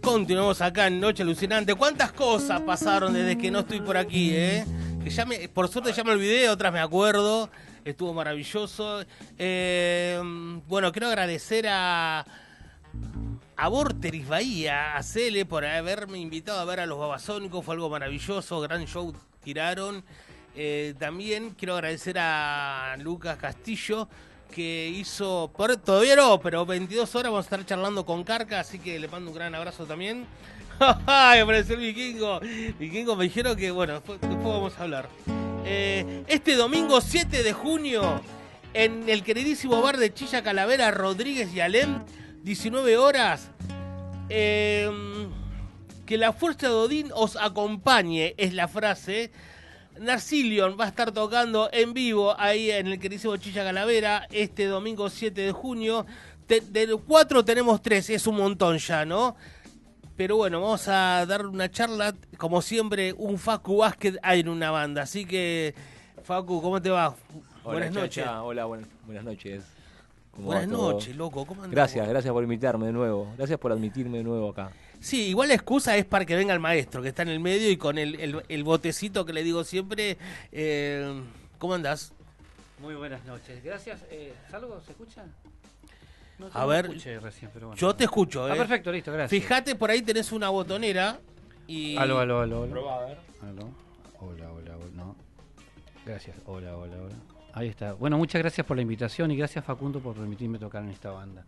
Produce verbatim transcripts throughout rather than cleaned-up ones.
Continuamos acá en Noche Alucinante. ¿Cuántas cosas pasaron desde que no estoy por aquí, eh? Que ya me, por suerte ya me olvidé, otras me acuerdo. Estuvo maravilloso. Eh, bueno, quiero agradecer a, a Vorterix Bahía, a Cele, por haberme invitado a ver a los Babasónicos. Fue algo maravilloso, gran show tiraron. Eh, también quiero agradecer a Lucas Castillo, que hizo, por, todavía no, pero veintidós horas vamos a estar charlando con Carca, así que le mando un gran abrazo también. ¡Ay, apareció el Vikingo! Vikingo, me dijeron que, bueno, después, después vamos a hablar. Eh, este domingo siete de junio, en el queridísimo bar de Chilla Calavera, Rodríguez y Alem, diecinueve horas. Eh, que la fuerza de Odín os acompañe, es la frase. Narcilion va a estar tocando en vivo ahí en el queridísimo Chilla Calavera este domingo siete de junio. De, de los cuatro tenemos tres, es un montón ya, ¿no? Pero bueno, vamos a dar una charla, como siempre, un Facu Vázquez hay en una banda. Así que, Facu, ¿cómo te va? Hola, buenas noches. Chacha. Hola, buenas, buenas noches. Buenas noches, loco. ¿Cómo andás? Gracias, gracias por invitarme de nuevo. Gracias por admitirme de nuevo acá. Sí, igual la excusa es para que venga el maestro, que está en el medio y con el, el, el botecito que le digo siempre. Eh, ¿Cómo andás? Muy buenas noches. Gracias. Eh, ¿Salgo? ¿Se escucha? No, a ver, escuché recién, pero bueno. Yo te escucho. Ah, eh. perfecto, listo, gracias. Fíjate, por ahí tenés una botonera y... Aló, aló, aló. aló. Probá, a ver. Aló. Hola, hola, hola. No. Gracias. Hola, hola, hola. Ahí está. Bueno, muchas gracias por la invitación y gracias, Facundo, por permitirme tocar en esta banda.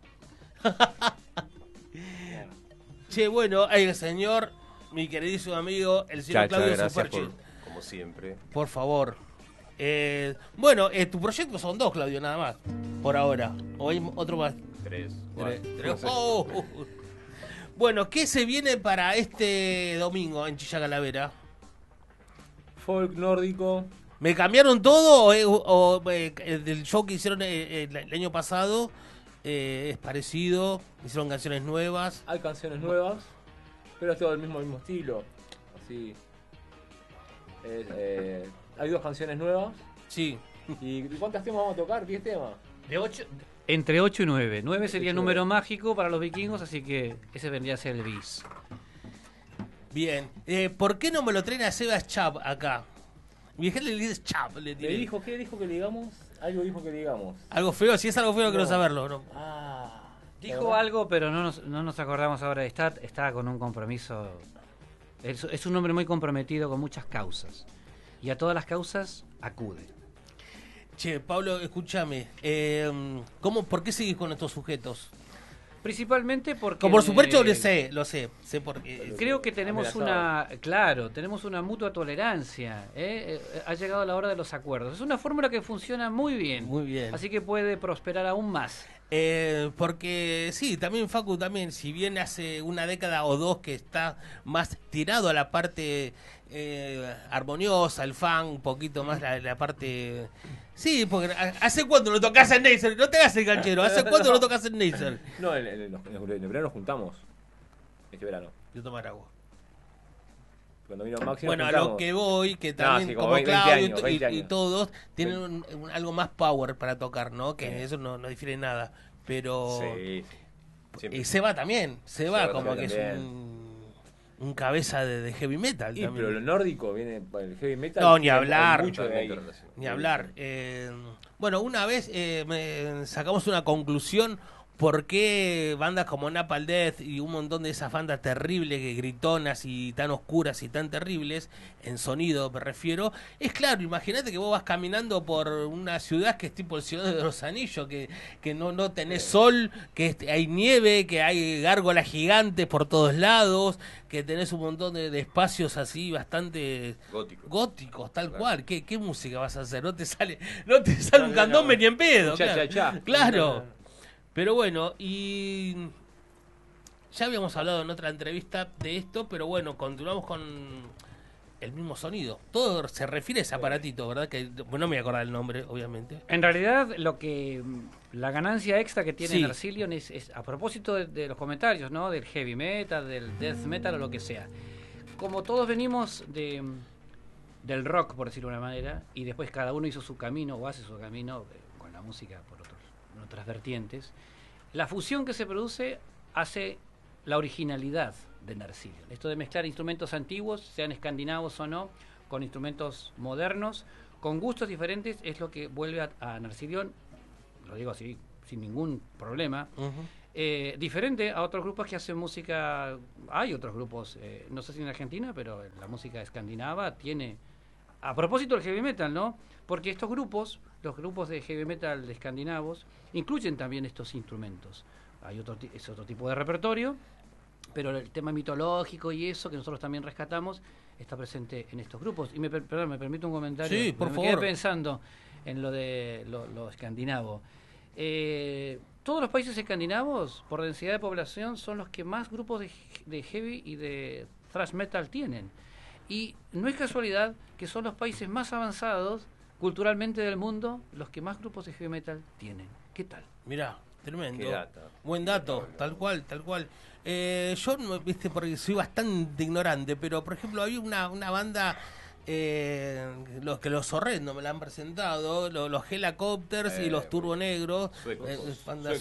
Che, bueno, el señor, mi queridísimo amigo, el señor Chacha, Claudio gracias Superchi. por, como siempre. Por favor. Eh, bueno, eh, tu proyecto son dos, Claudio, nada más. Por ahora. ¿O hay otro más? Tres. Tres. Bueno, Tres. no sé. Oh. Bueno, ¿qué se viene para este domingo en Chilla Calavera? Folk nórdico. ¿Me cambiaron todo o, eh, o, eh, el del show que hicieron eh, el, el año pasado eh, es parecido? ¿Hicieron canciones nuevas? Hay canciones nuevas, pero es todo el mismo, mismo estilo. Así. Es, eh, hay dos canciones nuevas. Sí. ¿Y cuántos temas vamos a tocar? ¿Diez temas? De ocho, entre ocho y nueve. nueve sería el número mágico para los vikingos, así que ese vendría a ser el bis. Bien. Eh, ¿Por qué no me lo traen a Sebas Chap acá? Mi hija le dice Chap. Le ¿Le tiré. dijo qué dijo que le digamos? Algo dijo que le digamos. Algo feo, si es algo feo, no. quiero saberlo. No. Ah. Dijo algo, pero no nos, no nos acordamos ahora. Está, está con un compromiso. Es, es un hombre muy comprometido con muchas causas. Y a todas las causas acude. Che, Pablo, escúchame. Eh, ¿cómo, ¿Por qué seguís con estos sujetos? Principalmente porque... Como por supuesto eh, lo sé, lo sé. sé porque, creo que tenemos amenazado. una... Claro, tenemos una mutua tolerancia. ¿eh? Eh, ha llegado la hora de los acuerdos. Es una fórmula que funciona muy bien. Muy bien. Así que puede prosperar aún más. Eh, porque sí, también Facu también, si bien hace una década o dos que está más tirado a la parte eh, armoniosa, el fan, un poquito más la, la parte... Sí, porque ¿hace cuánto no tocas en Neisser? No te hagas el canchero, ¿hace cuánto no tocas en Neisser? No, en, en, en, en el verano nos juntamos. Este verano. Yo tomar agua. Cuando vino Maxi Bueno, nos a juntamos. lo que voy, que también sí, como, como veinte Claudio años, y- veinte y, y años. todos tienen un- un- algo más power para tocar, ¿no? Que Sí. eso no, no difiere nada. Pero... Sí, siempre. Y Seba también, Seba Seba como que también. es un, un cabeza de, de heavy metal Y, también. pero lo nórdico viene, el heavy metal. No, ni tiene hablar. mucho de ahí. Totalmente relacionado. Ni hablar. Eh, bueno, una vez eh, me- sacamos una conclusión por qué bandas como Napalm Death y un montón de esas bandas terribles, que gritonas y tan oscuras y tan terribles, en sonido me refiero, es claro, imagínate que vos vas caminando por una ciudad que es tipo el Ciudad de los Anillos, que, que no, no tenés sol, que es- hay nieve, que hay gárgolas gigantes por todos lados, que tenés un montón de, de espacios así bastante Gótico. góticos, tal Claro. cual. ¿Qué, ¿Qué música vas a hacer? No te sale, no te sale No, un no, candombe no. ni en pedo. Cha, claro. cha, cha. Claro. Pero bueno, y ya habíamos hablado en otra entrevista de esto, pero bueno, continuamos con el mismo sonido. Todo se refiere a ese aparatito, ¿verdad? Que bueno, no me voy a acordar el nombre, obviamente. En realidad, lo que la ganancia extra que tiene Sí. Narcilion es, es a propósito de, de los comentarios, ¿no? Del heavy metal, del death metal o lo que sea. Como todos venimos de del rock, por decirlo de una manera, y después cada uno hizo su camino o hace su camino eh, con la música por otros, en otras vertientes, la fusión que se produce hace la originalidad de Nercilion. Esto de mezclar instrumentos antiguos, sean escandinavos o no, con instrumentos modernos, con gustos diferentes, es lo que vuelve a, a Nercilion, lo digo así, sin ningún problema, Ujú. eh, diferente a otros grupos que hacen música. Hay otros grupos, eh, no sé si en Argentina, pero la música escandinava tiene, a propósito del heavy metal, ¿no? Porque estos grupos, los grupos de heavy metal escandinavos, incluyen también estos instrumentos. Hay otro, ti- es otro tipo de repertorio, pero el tema mitológico y eso que nosotros también rescatamos está presente en estos grupos. Y me, per- perdón, me permite un comentario. Sí, por me favor. quedé pensando en lo de lo, lo escandinavo. Eh, todos los países escandinavos, por densidad de población, son los que más grupos de, de heavy y de thrash metal tienen. Y no es casualidad que son los países más avanzados culturalmente del mundo los que más grupos de heavy metal tienen. ¿Qué tal? Mirá, tremendo. Qué data. Buen dato, tal cual, tal cual. Eh, yo, no- viste, porque soy bastante ignorante, pero por ejemplo, había una, una banda, eh, los que los horrendos me la han presentado, lo- los Helicopters y Eh, los Turbo Negros, suecos. eh, bandas